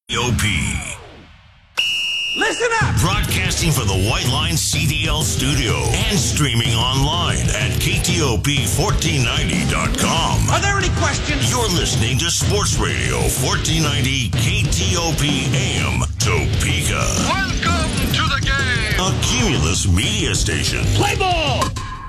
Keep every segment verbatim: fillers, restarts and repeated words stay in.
O P. Listen up! Broadcasting from the White Line C D L studio and streaming online at K T O P fourteen ninety dot com. Are there any questions? You're listening to Sports Radio fourteen ninety K T O P A M Topeka. Welcome to the game! A Cumulus media station. Play ball!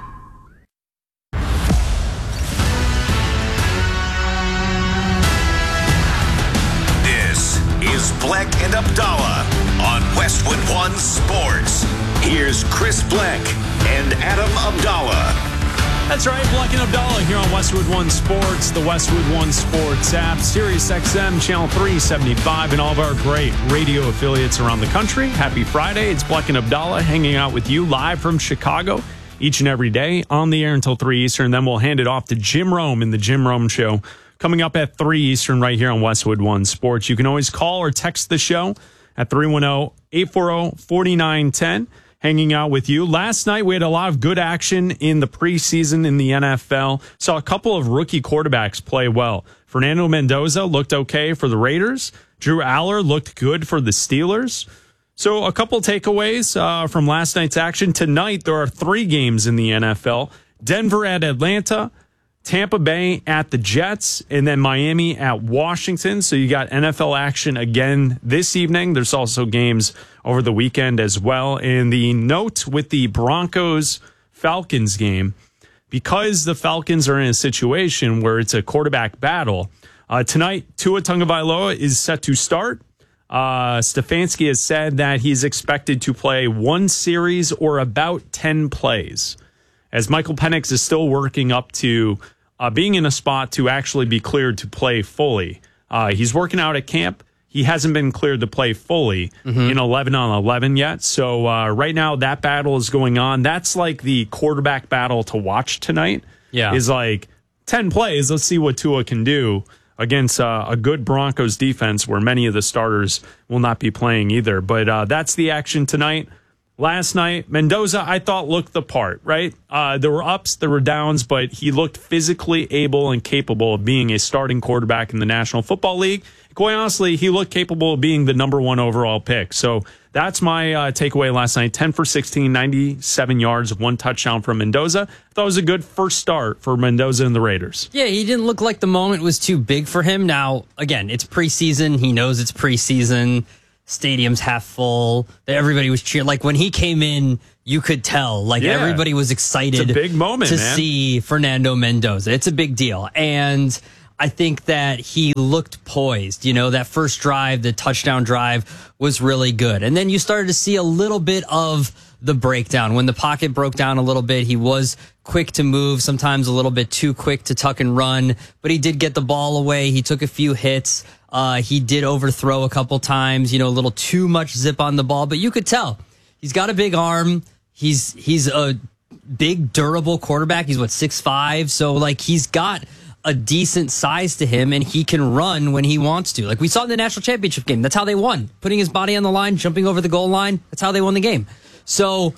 This is Bleck and Abdallah on Westwood One Sports. Here's Chris Bleck and Adam Abdallah. That's right, Bleck and Abdallah here on Westwood One Sports, the Westwood One Sports app, Sirius X M, Channel three seventy-five, and all of our great radio affiliates around the country. Happy Friday. It's Bleck and Abdallah hanging out with you live from Chicago each and every day on the air until three Eastern. Then we'll hand it off to Jim Rome in the Jim Rome Show coming up at three Eastern right here on Westwood One Sports. You can always call or text the show at three one zero, eight four zero, four nine one zero. Hanging out with you. Last night, we had a lot of good action in the preseason in the N F L. Saw a couple of rookie quarterbacks play well. Fernando Mendoza looked okay for the Raiders. Drew Aller looked good for the Steelers. So a couple takeaways uh, from last night's action. Tonight, there are three games in the N F L. Denver at Atlanta, Tampa Bay at the Jets, and then Miami at Washington. So you got N F L action again this evening. There's also games over the weekend as well. And the note with the Broncos-Falcons game, because the Falcons are in a situation where it's a quarterback battle, uh, tonight Tua Tagovailoa is set to start. Uh, Stefanski has said that he's expected to play one series or about ten plays, as Michael Penix is still working up to uh, being in a spot to actually be cleared to play fully. Uh, he's working out at camp. He hasn't been cleared to play fully mm-hmm. in eleven on eleven yet. So uh, right now that battle is going on. That's like the quarterback battle to watch tonight. Yeah, is like ten plays. Let's see what Tua can do against uh, a good Broncos defense where many of the starters will not be playing either. But uh, that's the action tonight. Last night, Mendoza, I thought, looked the part, right? Uh, there were ups, there were downs, but he looked physically able and capable of being a starting quarterback in the National Football League. Quite honestly, he looked capable of being the number one overall pick. So that's my uh, takeaway last night. ten for sixteen, ninety-seven yards, one touchdown from Mendoza. I thought it was a good first start for Mendoza and the Raiders. Yeah, he didn't look like the moment was too big for him. Now, again, it's preseason. He knows it's preseason. Stadium's half full. Everybody was cheering. Like when he came in, you could tell. Like yeah. everybody was excited. It's a big moment, to man. see Fernando Mendoza. It's a big deal, and I think that he looked poised. You know, that first drive, the touchdown drive, was really good, and then you started to see a little bit of the breakdown when the pocket broke down a little bit. He was quick to move, sometimes a little bit too quick to tuck and run, but he did get the ball away. He took a few hits. Uh, he did overthrow a couple times, you know, a little too much zip on the ball, but you could tell he's got a big arm. He's, he's a big, durable quarterback. He's what, six five. So like he's got a decent size to him and he can run when he wants to. Like we saw in the national championship game. That's how they won. Putting his body on the line, jumping over the goal line. That's how they won the game. So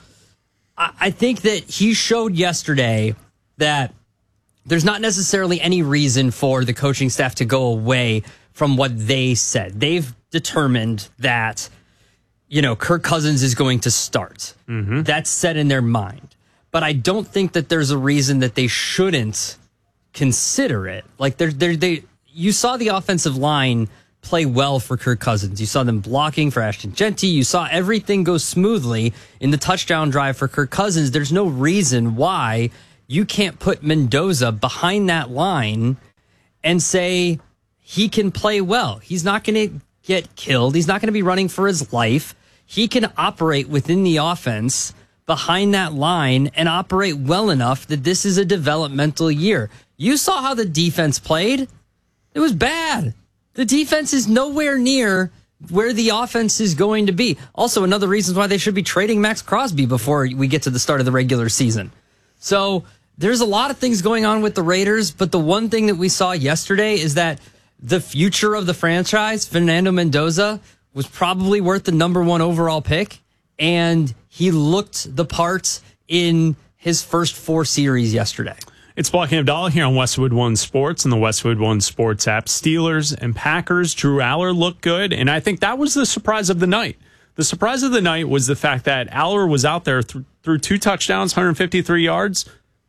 I, I think that he showed yesterday that there's not necessarily any reason for the coaching staff to go away from what they said. They've determined that, you know, Kirk Cousins is going to start. Mm-hmm. That's set in their mind. But I don't think that there's a reason that they shouldn't consider it. Like they're, they're, they, you saw the offensive line play well for Kirk Cousins. You saw them blocking for Ashton Genty. You saw everything go smoothly in the touchdown drive for Kirk Cousins. There's no reason why you can't put Mendoza behind that line and say, he can play well. He's not going to get killed. He's not going to be running for his life. He can operate within the offense behind that line and operate well enough that this is a developmental year. You saw how the defense played. It was bad. The defense is nowhere near where the offense is going to be. Also, another reason why they should be trading Max Crosby before we get to the start of the regular season. So there's a lot of things going on with the Raiders, but the one thing that we saw yesterday is that the future of the franchise, Fernando Mendoza, was probably worth the number one overall pick, and he looked the part in his first four series yesterday. It's Block and Abdallah here on Westwood One Sports and the Westwood One Sports app. Steelers and Packers. Drew Aller looked good, and I think that was the surprise of the night. The surprise of the night was the fact that Aller was out there th- through two touchdowns, one hundred fifty-three yards.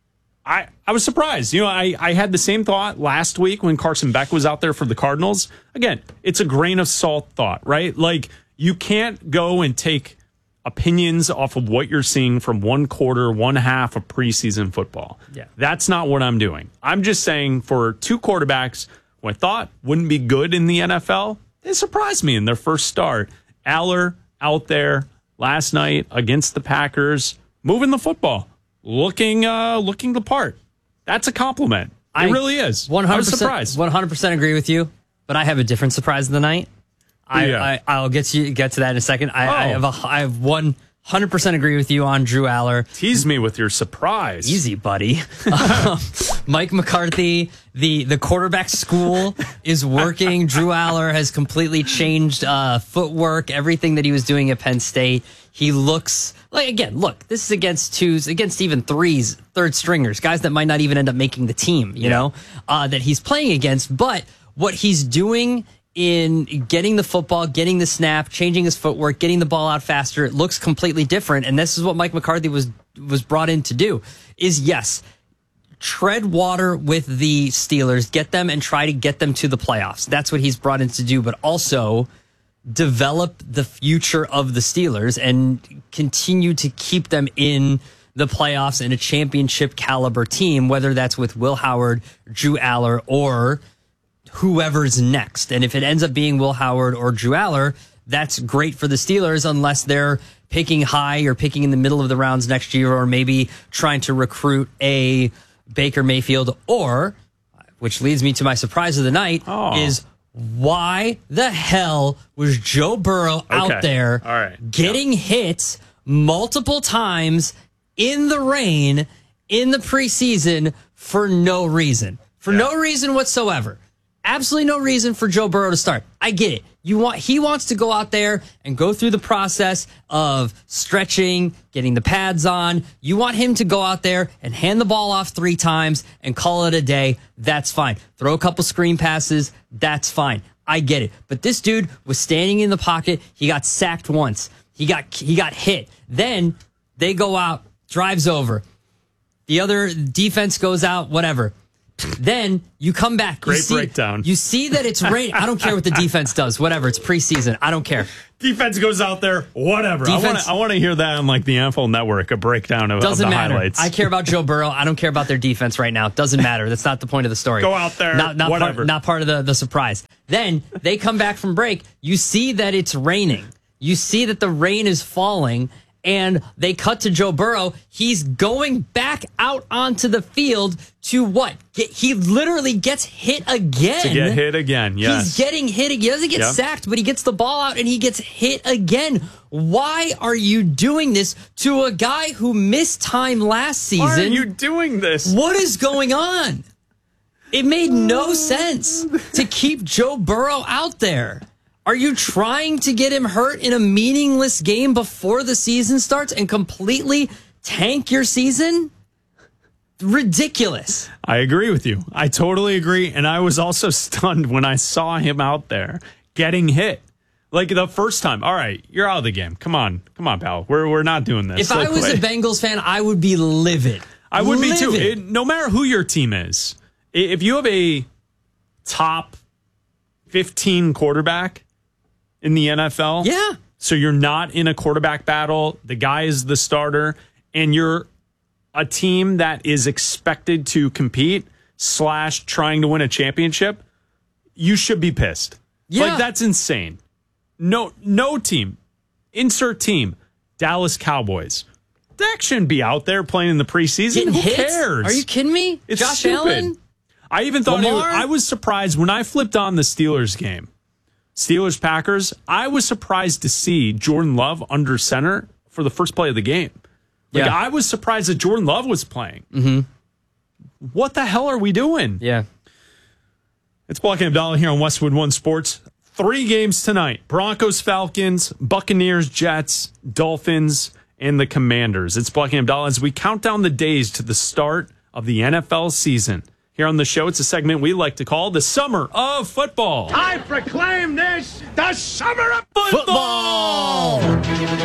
I, I was surprised. You know, I, I had the same thought last week when Carson Beck was out there for the Cardinals. Again, it's a grain of salt thought, right? Like, you can't go and take opinions off of what you're seeing from one quarter, one half of preseason football. Yeah. That's not what I'm doing. I'm just saying for two quarterbacks who I thought wouldn't be good in the N F L, they surprised me in their first start. Aller out there last night against the Packers, moving the football. Looking, uh, looking the part. That's a compliment. It I really is. one hundred percent, I was surprised. one hundred percent agree with you, but I have a different surprise of the night. I, Yeah. I I'll get to get to that in a second. I, I Oh. have a, I have one hundred percent agree with you on Drew Aller. Tease me with your surprise. Easy, buddy. um, Mike McCarthy, the the quarterback school is working. Drew Aller has completely changed uh, footwork, everything that he was doing at Penn State. He looks like, again, look, this is against twos, against even threes, third stringers, guys that might not even end up making the team, you Yeah. know, uh, that he's playing against. But what he's doing in getting the football, getting the snap, changing his footwork, getting the ball out faster, it looks completely different. And this is what Mike McCarthy was was brought in to do, is yes, tread water with the Steelers, get them and try to get them to the playoffs. That's what he's brought in to do, but also develop the future of the Steelers and continue to keep them in the playoffs and a championship caliber team, whether that's with Will Howard, Drew Aller, or whoever's next. And if it ends up being Will Howard or Drew Aller, that's great for the Steelers, unless they're picking high or picking in the middle of the rounds next year, or maybe trying to recruit a Baker Mayfield, or, which leads me to my surprise of the night, Oh. is why the hell was Joe Burrow out Okay. there All right. getting hit multiple times in the rain in the preseason for no reason? For Yeah. no reason whatsoever. Absolutely no reason for Joe Burrow to start. I get it. You want he wants to go out there and go through the process of stretching, getting the pads on. You want him to go out there and hand the ball off three times and call it a day. That's fine. Throw a couple screen passes. That's fine. I get it. But this dude was standing in the pocket. He got sacked once. He got he got hit. Then they go out, drives over. The other defense goes out, whatever. Then you come back. Great you see, breakdown. You see that it's rain. I don't care what the defense does. Whatever. It's preseason. I don't care. Defense goes out there, whatever. Defense- I want to hear that on like the N F L Network, a breakdown of, of Doesn't the matter. highlights. I care about Joe Burrow. I don't care about their defense right now. Doesn't matter. That's not the point of the story. Go out there, Not, not whatever. Part, not part of the, the surprise. Then they come back from break. You see that it's raining. You see that the rain is falling. And they cut to Joe Burrow. He's going back out onto the field to what? Get, he literally gets hit again. to get hit again, yes. He's getting hit. He doesn't get Yeah. sacked, but he gets the ball out and he gets hit again. Why are you doing this to a guy who missed time last season? Why are you doing this? What is going on? It made no sense to keep Joe Burrow out there. Are you trying to get him hurt in a meaningless game before the season starts and completely tank your season? Ridiculous. I agree with you. I totally agree. And I was also stunned when I saw him out there getting hit. Like the first time. All right, you're out of the game. Come on. Come on, pal. We're we're not doing this. If I Like, was a wait. Bengals fan, I would be livid. I would be too. Livid. It, no matter who your team is. I- If you have a top fifteen quarterback in the N F L. Yeah. So you're not in a quarterback battle. The guy is the starter, and you're a team that is expected to compete slash trying to win a championship. You should be pissed. Yeah. Like, that's insane. No, no team. Insert team. Dallas Cowboys. Dak shouldn't be out there playing in the preseason. Getting Who hits? cares? Are you kidding me? It's Josh stupid. Allen? I even thought it, Lamar? I was surprised when I flipped on the Steelers game. Steelers Packers. I was surprised to see Jordan Love under center for the first play of the game. Like, Yeah. I was surprised that Jordan Love was playing. Mm-hmm. What the hell are we doing? Yeah. It's Block and Abdallah here on Westwood One Sports. Three games tonight. Broncos, Falcons, Buccaneers, Jets, Dolphins, and the Commanders. It's Block and Abdallah as we count down the days to the start of the N F L season. Here on the show, it's a segment we like to call the Summer of Football. I proclaim this the summer of Football! What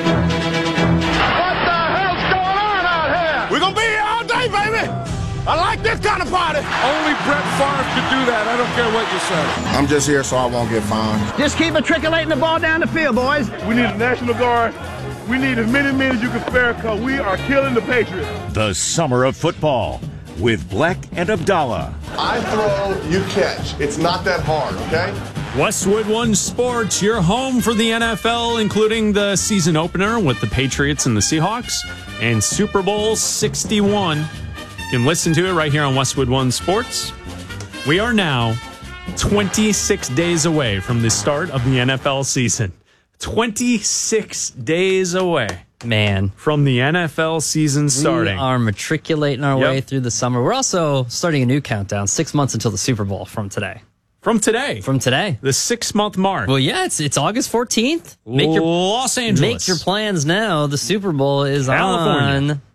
the hell's going on out here? We're going to be here all day, baby. I like this kind of party. Only Brett Favre could do that. I don't care what you say. I'm just here so I won't get fined. Just keep matriculating the ball down the field, boys. We need a National Guard. We need as many men as you can spare because we are killing the Patriots. The Summer of Football with Black and Abdallah. I throw, you catch. It's not that hard, okay? Westwood One Sports, your home for the N F L, including the season opener with the Patriots and the Seahawks, and Super Bowl sixty-one. You can listen to it right here on Westwood One Sports. We are now twenty-six days away from the start of the N F L season. twenty-six days away. Man. From the N F L season starting. We are matriculating our Yep. way through the summer. We're also starting a new countdown, six months until the Super Bowl from today. From today. From today. The six-month mark. Well, yeah, it's it's August fourteenth. Make your Los Angeles. Make your plans now. The Super Bowl is California. on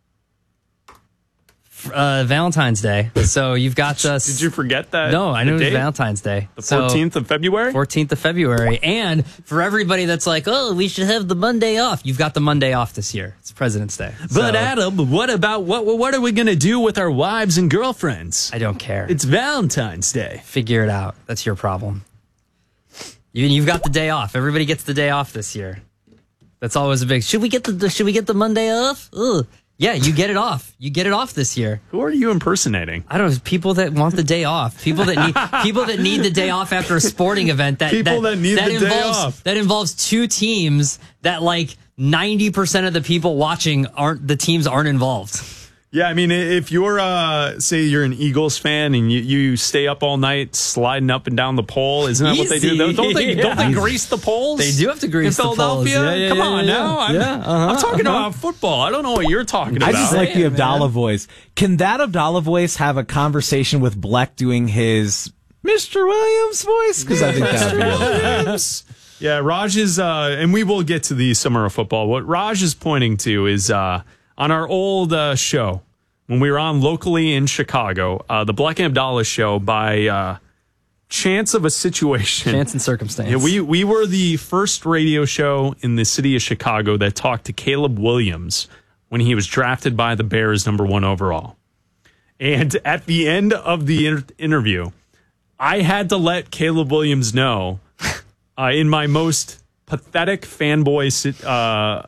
uh, Valentine's Day. So you've got us. Did you forget that? No, I knew the it was date? Valentine's Day. The fourteenth of February? fourteenth of February. And for everybody that's like, oh, we should have the Monday off, you've got the Monday off this year. It's President's Day. But So, Adam, what about what what are we going to do with our wives and girlfriends? I don't care. It's Valentine's Day. Figure it out. That's your problem. You, you've got the day off. Everybody gets the day off this year. That's always a big. Should we get the Should we get the Monday off? Ugh. Yeah, you get it off. You get it off this year. Who are you impersonating? I don't know. People that want the day off. People that need people that need the day off after a sporting event. That People that need the day involves, off. That involves two teams that like ninety percent of the people watching aren't the teams aren't involved. Yeah, I mean, if you're, uh, say you're an Eagles fan and you, you stay up all night sliding up and down the pole, isn't that what they do? Easy. Don't they, don't they Yeah. grease the poles? They do have to grease in the poles. Philadelphia? Yeah, yeah, Come yeah, on yeah. now. I'm, Yeah, uh-huh, I'm talking uh-huh. about football. I don't know what you're talking about. I just like the Hey, Abdallah man. voice. Can that Abdallah voice have a conversation with Bleck doing his Mister Williams voice? Because I think that would be Williams. Yeah, Raj is, uh, and we will get to the Summer of Football. What Raj is pointing to is uh, on our old uh, show, when we were on locally in Chicago, uh, the Black and Abdallah show, by uh, chance of a situation. Chance and circumstance. Yeah, we, we were the first radio show in the city of Chicago that talked to Caleb Williams when he was drafted by the Bears number one overall. And at the end of the inter- interview, I had to let Caleb Williams know uh, in my most pathetic fanboy sit- uh,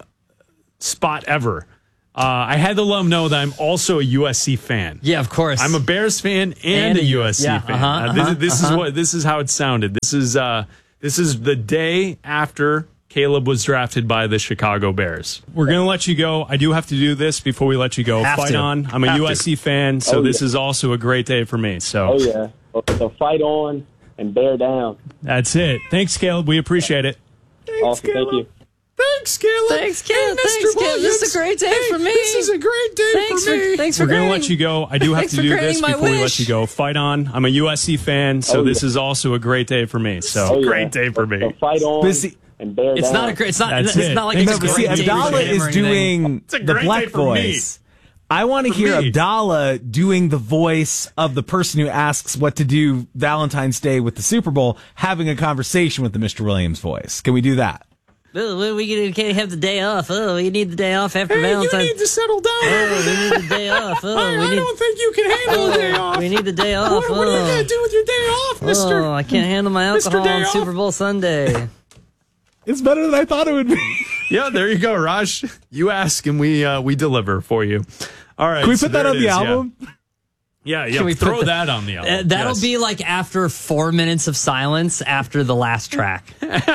spot ever. Uh, I had to let him know that I'm also a U S C fan. Yeah, of course. I'm a Bears fan and, And a a U S C yeah, fan. uh-huh, Uh, this uh-huh, is, this uh-huh. is what this is how it sounded. This is uh, this is the day after Caleb was drafted by the Chicago Bears. We're going to let you go. I do have to do this before we let you go. Have Fight to. on. I'm a Have U S C fan, so Oh, this yeah. is also a great day for me. So Oh, yeah. So fight on and bear down. that's it. Thanks, Caleb. We appreciate it. Awesome. Thank you. Thanks, Caleb. Thanks, Caleb. Hey, Mister Thanks, Caleb. This is a Williams. great day Hey, for me. This is a great day Thanks for me. for, thanks for We're going to granting- let you go. I do have Thanks to for do granting this my before we let wish. you go. Fight on. I'm a U S C fan, so Oh, this yeah. is also a great day for me. So Oh, yeah. Great day for me. So fight on But see- and bear It's down. not a great. It's not. That's it's it. not like Thanks, it's a But Caleb. see, great day for Abdallah him is or anything. doing It's a the great day Bleck for me. voice. I want to hear me. Abdallah doing the voice of the person who asks what to do Valentine's Day with the Super Bowl, having a conversation with the Mister Williams voice. Can we do that? Oh, well, we we can't have the day off. Oh, we need the day off after Hey, you Valentine's. need to settle down. Oh, we need the day off. Oh, I, we I need. don't think you can handle a day Oh, off. we need the day off. What, what are you Oh. going to do with your day off, Mister? Oh, I can't handle my Mister alcohol Day on Off? Super Bowl Sunday. It's better than I thought it would be. Yeah, there you go, Raj. You ask and we uh, we deliver for you. All right. Can we so put that there on it the is, yeah. album? Yeah, yeah. Can we throw put the- that on the album. Uh, that'll Yes. be like after four minutes of silence after the last track.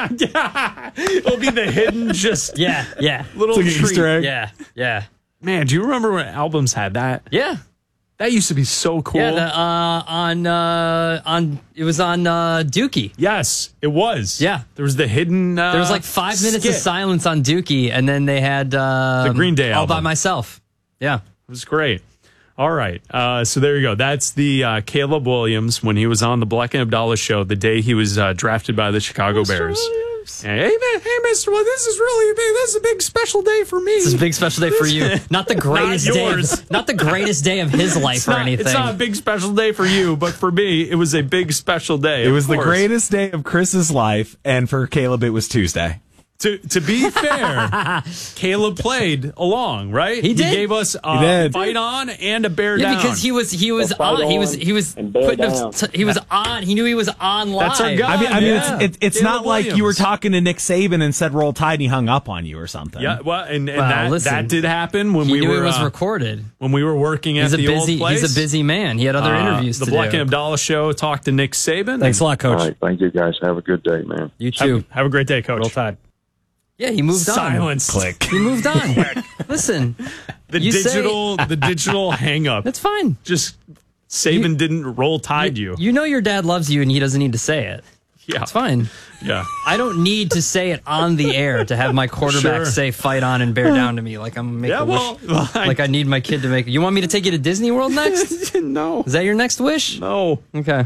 yeah. It'll be the hidden just Yeah, yeah, little It's like an treat. Easter egg. yeah, yeah, Man, do you remember when albums had that? yeah. That used to be so cool. Yeah, the, uh, on uh, on it was on uh, Dookie. yes, it was. Yeah. There was the hidden uh, There was like five minutes of skit. silence on Dookie, and then they had uh, The Green Day all by album. myself. Yeah, It was great. All right. Uh, so there you go. That's the uh, Caleb Williams when he was on the Black and Abdallah show the day he was uh, drafted by the Chicago Bears. Lives. Hey, man, hey, Mister Well, this is really big. This is a big special day for me. This is a big special day for you. Not the greatest Not day. yours. Of, not the greatest day of his life It's or not, anything. it's not a big special day for you, but for me, it was a big special day. It of was the course. greatest day of Chris's life, and for Caleb, it was Tuesday. To to be fair, Caleb played along, right? He did. He gave us a He did. fight on and a bear Yeah, down. because he was he was A fight on he was on he was and bear putting down. up, t- he was on he knew he was on live. That's our guy. I mean, I mean, Yeah. it's it, it's Caleb not like you were Williams. talking to Nick Saban and said "Roll Tide" and he hung up on you or something. Yeah, well, and, and Well, that listen, that did happen when He we knew were it was uh, recorded. when we were working at He's a the busy old place. he's a busy man. He had other Uh, interviews The to Black do. and Abdallah show talked to Nick Saban. Thanks a lot, Coach. All right, thank you guys. Have a good day, man. You too. Have, have a great day, Coach. Roll Tide. Yeah, he moved on. Silence. Click. He moved on. Listen, The You say- digital the digital hang up. that's fine. Just Saban didn't roll tide you. You know your dad loves you, and he doesn't need to say it. Yeah. It's fine. Yeah. I don't need to say it on the air to have my quarterback Sure. say "fight on" and bear down to me. Like I'm making Yeah, a wish. well, well, I- like I need my kid to make. You want me to take you to Disney World next? no. Is that your next wish? No. Okay.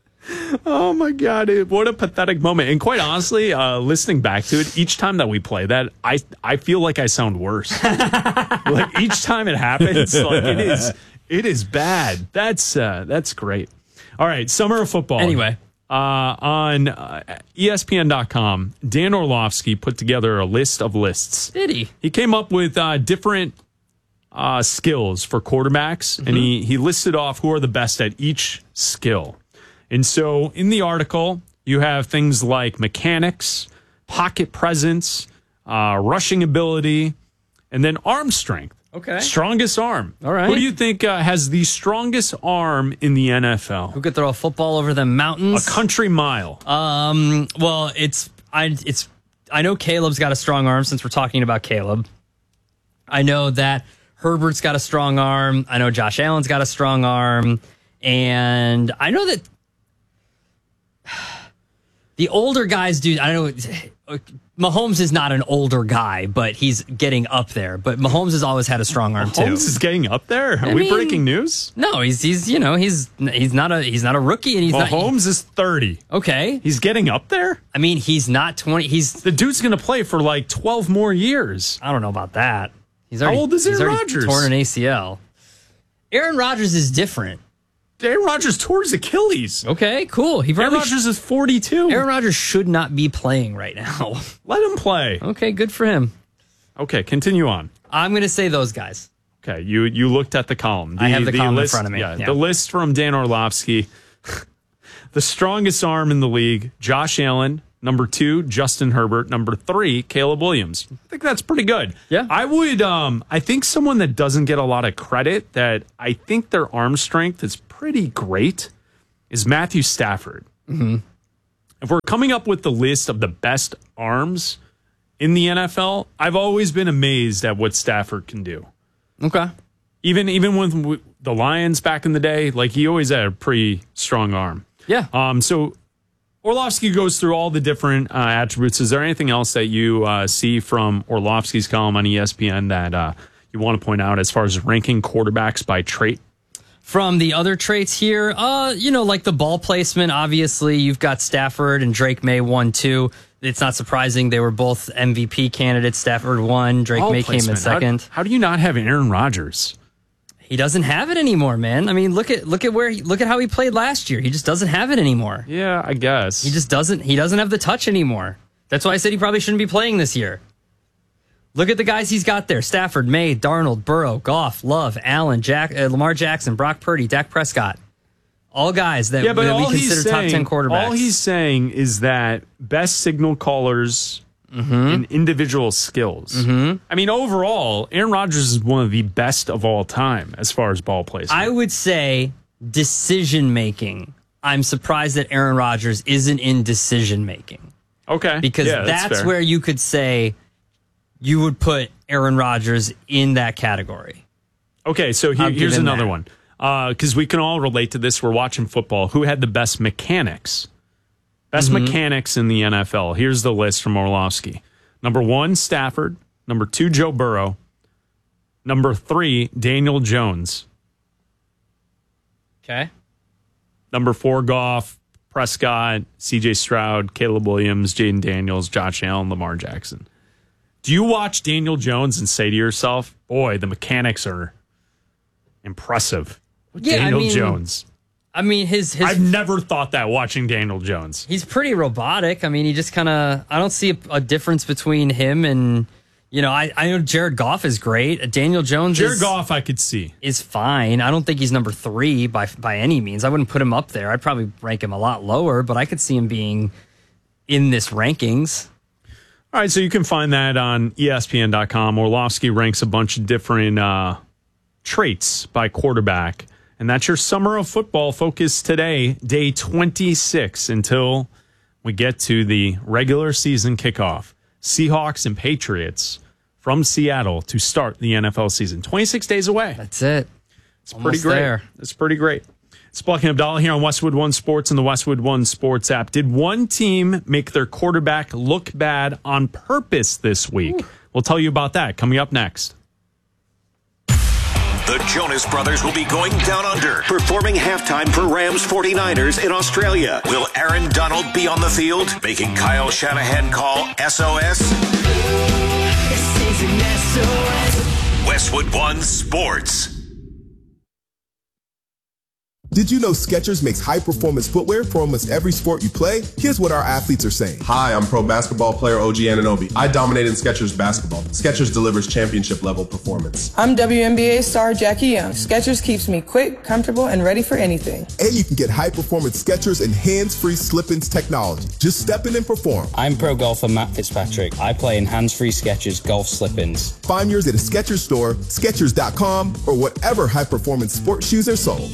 Oh my God! It, what a pathetic moment. And quite honestly, uh, listening back to it, each time that we play that, I I feel like I sound worse. Like each time it happens, like it is it is bad. That's uh, that's great. All right, summer of football. Anyway. Uh, on uh, E S P N dot com, Dan Orlovsky put together a list of lists. Did he? He came up with uh, different uh, skills for quarterbacks, and he, he listed off who are the best at each skill. And so in the article, you have things like mechanics, pocket presence, uh, rushing ability, and then arm strength. Okay. Strongest arm. All right. Who do you think uh, has the strongest arm in the N F L? Who could throw a football over the mountains? A country mile. Um. Well, it's I. It's I know Caleb's got a strong arm since we're talking about Caleb. I know that Herbert's got a strong arm. I know Josh Allen's got a strong arm, and I know that the older guys do. I don't know. Mahomes is not an older guy, but he's getting up there. But Mahomes has always had a strong arm too. Mahomes is getting up there. Are I we mean, breaking news? No, he's he's you know he's he's not a he's not a rookie, and he's not. Mahomes is thirty. Okay, He's getting up there? I mean he's not twenty. He's The dude's going to play for like twelve more years. I don't know about that. He's How already, old is he's Aaron already Rodgers? Torn an A C L. Aaron Rodgers is different. Aaron Rodgers tore his Achilles. Okay, cool. He Aaron probably Rodgers is forty-two. Aaron Rodgers should not be playing right now. Let him play. Okay, good for him. Okay, continue on. I'm going to say those guys. Okay, you you looked at the column. I have the column in list, front of me. Yeah, Yeah. the list from Dan Orlovsky. The strongest arm in the league, Josh Allen. Number two, Justin Herbert. Number three, Caleb Williams. I think that's pretty good. Yeah. I would, um, I think someone that doesn't get a lot of credit, that I think their arm strength is pretty great, is Matthew Stafford. Mm-hmm. If we're coming up with the list of the best arms in the N F L, I've always been amazed at what Stafford can do. Okay. Even even with w- the Lions back in the day, like he always had a pretty strong arm. Yeah. Um. So Orlovsky goes through all the different uh, attributes. Is there anything else that you uh, see from Orlovsky's column on E S P N that uh, you want to point out as far as ranking quarterbacks by trait? From the other traits here, uh, you know, like the ball placement, obviously you've got Stafford and Drake May one, two. It's not surprising they were both M V P candidates. Stafford won, Drake Ball May came in placement. second. How, how do you not have Aaron Rodgers? He doesn't have it anymore, man. I mean, look at look at where he, look at how he played last year. He just doesn't have it anymore. Yeah, I guess. He just doesn't he doesn't have the touch anymore. That's why I said he probably shouldn't be playing this year. Look at the guys he's got there. Stafford, May, Darnold, Burrow, Goff, Love, Allen, Jack, uh, Lamar Jackson, Brock Purdy, Dak Prescott. All guys that, yeah, but that we all he's consider saying, top ten quarterbacks. All he's saying is that best signal callers Mm-hmm. and individual skills. Mm-hmm. I mean, overall, Aaron Rodgers is one of the best of all time as far as ball placement. I would say decision making. I'm surprised that Aaron Rodgers isn't in decision making. Okay. Because Yeah, that's that's fair. where you could say you would put Aaron Rodgers in that category. Okay, so he, I'll give here's him another that. one. Because we can all relate to this. We're watching football. Who had the best mechanics? Best Mm-hmm. mechanics in the N F L. Here's the list from Orlovsky. Number one, Stafford. Number two, Joe Burrow. Number three, Daniel Jones. Okay. Number four, Goff. Prescott, C J Stroud, Caleb Williams, Jaden Daniels, Josh Allen, Lamar Jackson. Do you watch Daniel Jones and say to yourself, boy, the mechanics are impressive with Yeah, Daniel I mean, Jones? I mean, his, his. I've never thought that watching Daniel Jones. He's pretty robotic. I mean, he just kind of. I don't see a, a difference between him and. You know, I, I know Jared Goff is great. Daniel Jones Jared is, Goff, I could see. Is fine. I don't think he's number three by by any means. I wouldn't put him up there. I'd probably rank him a lot lower, but I could see him being in this rankings. All right, so you can find that on E S P N dot com. Orlovsky ranks a bunch of different uh, traits by quarterback. And that's your Summer of Football focus today, day twenty-six, until we get to the regular season kickoff. Seahawks and Patriots from Seattle to start the N F L season. twenty-six days away. That's it. It's Almost pretty great. there. It's pretty great. It's Bleck and Abdallah here on Westwood One Sports and the Westwood One Sports app. Did one team make their quarterback look bad on purpose this week? Ooh. We'll tell you about that coming up next. The Jonas Brothers will be going down under, performing halftime for Rams forty-niners in Australia. Will Aaron Donald be on the field, making Kyle Shanahan call S O S? This is an S O S. Westwood One Sports. Did you know Skechers makes high-performance footwear for almost every sport you play? Here's what our athletes are saying. Hi, I'm pro basketball player O G Anunoby. I dominate in Skechers basketball. Skechers delivers championship-level performance. I'm W N B A star Jackie Young. Skechers keeps me quick, comfortable, and ready for anything. And you can get high-performance Skechers and hands-free slip-ins technology. Just step in and perform. I'm pro golfer Matt Fitzpatrick. I play in hands-free Skechers golf slip-ins. Find yours at a Skechers store, Skechers dot com, or whatever high-performance sports shoes are sold.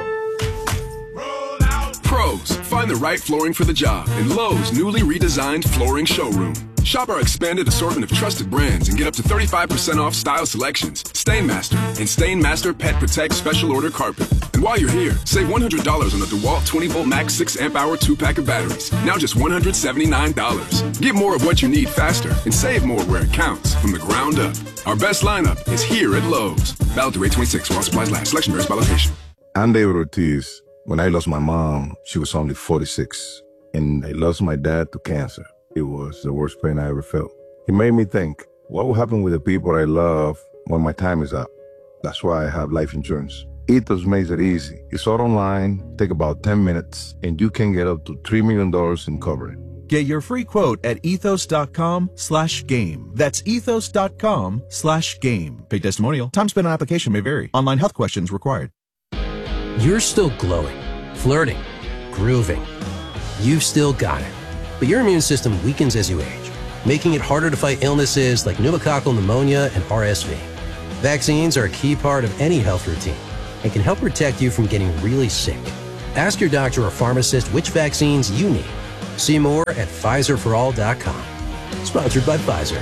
Pros, find the right flooring for the job in Lowe's newly redesigned flooring showroom. Shop our expanded assortment of trusted brands and get up to thirty-five percent off style selections, Stainmaster, and Stainmaster Pet Protect Special Order Carpet. And while you're here, save one hundred dollars on the DeWalt twenty volt Max six amp hour two pack of batteries. Now just one hundred seventy-nine dollars. Get more of what you need faster and save more where it counts from the ground up. Our best lineup is here at Lowe's. Valid through eight twenty-six while supplies last. Selection varies by location. I'm David Ortiz. When I lost my mom, she was only forty-six, and I lost my dad to cancer. It was the worst pain I ever felt. It made me think, what will happen with the people I love when my time is up? That's why I have life insurance. Ethos makes it easy. It's all online, take about ten minutes, and you can get up to three million dollars in coverage. Get your free quote at ethos.com slash game. That's ethos.com slash game. Paid testimonial. Time spent on application may vary. Online health questions required. You're still glowing, flirting, grooving. You've still got it. But your immune system weakens as you age, making it harder to fight illnesses like pneumococcal pneumonia and R S V. Vaccines are a key part of any health routine and can help protect you from getting really sick. Ask your doctor or pharmacist which vaccines you need. See more at Pfizer for all dot com. Sponsored by Pfizer.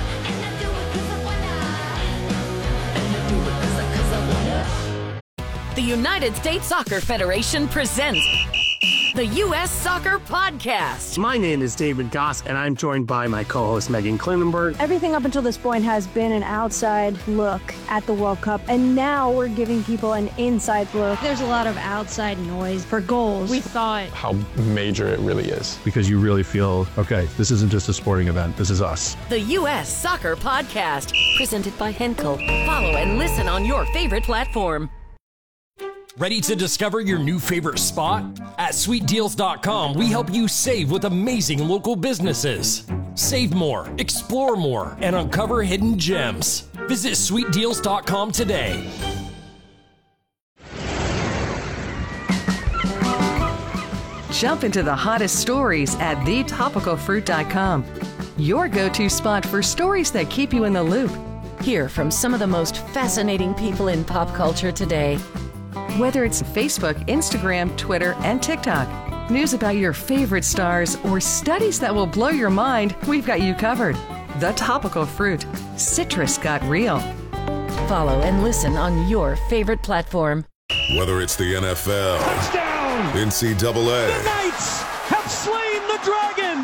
The United States Soccer Federation presents the U S Soccer Podcast. My name is David Goss, and I'm joined by my co-host Megan Klinenberg. Everything up until this point has been an outside look at the World Cup, and now we're giving people an inside look. There's a lot of outside noise for goals. We thought how major it really is. Because you really feel, okay, this isn't just a sporting event, this is us. The U S Soccer Podcast, presented by Henkel. Follow and listen on your favorite platform. Ready to discover your new favorite spot? At sweet deals dot com, we help you save with amazing local businesses. Save more, explore more, and uncover hidden gems. Visit sweet deals dot com today. Jump into the hottest stories at the topical fruit dot com. Your go-to spot for stories that keep you in the loop. Hear from some of the most fascinating people in pop culture today. Whether it's Facebook, Instagram, Twitter, and TikTok, news about your favorite stars, or studies that will blow your mind, we've got you covered. The Topical Fruit. Citrus got real. Follow and listen on your favorite platform. Whether it's the N F L, touchdown, N C double A, the Knights have slain the dragon,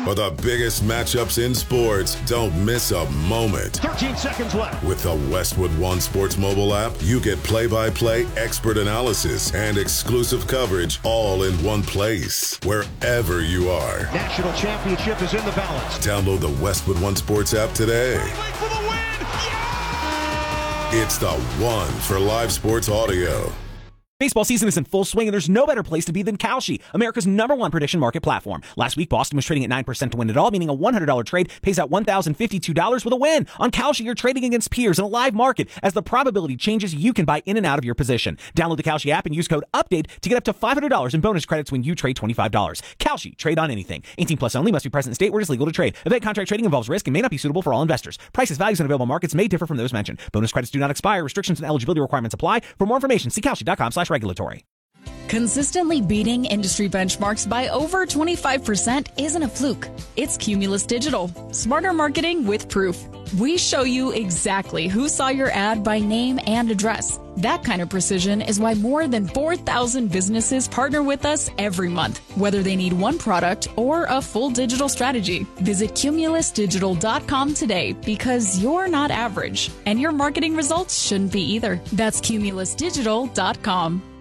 For the biggest matchups in sports, don't miss a moment. thirteen seconds left. With the Westwood One Sports mobile app, you get play-by-play expert analysis and exclusive coverage all in one place, wherever you are. National championship is in the balance. Download the Westwood One Sports app today. For the win! Yeah! It's the one for live sports audio. Baseball season is in full swing, and there's no better place to be than Kalshi, America's number one prediction market platform. Last week, Boston was trading at nine percent to win it all, meaning a one hundred dollars trade pays out one thousand fifty-two dollars with a win. On Kalshi, you're trading against peers in a live market. As the probability changes, you can buy in and out of your position. Download the Kalshi app and use code UPDATE to get up to five hundred dollars in bonus credits when you trade twenty-five dollars. Kalshi, trade on anything. eighteen plus only, must be present in state where it is legal to trade. Event contract trading involves risk and may not be suitable for all investors. Prices, values, and available markets may differ from those mentioned. Bonus credits do not expire. Restrictions and eligibility requirements apply. For more information, see kalshi.com slash regulatory. Consistently beating industry benchmarks by over twenty-five percent isn't a fluke. It's Cumulus Digital. Smarter marketing with proof. We show you exactly who saw your ad by name and address. That kind of precision is why more than four thousand businesses partner with us every month, whether they need one product or a full digital strategy. Visit cumulus digital dot com today, because you're not average, and your marketing results shouldn't be either. That's cumulus digital dot com.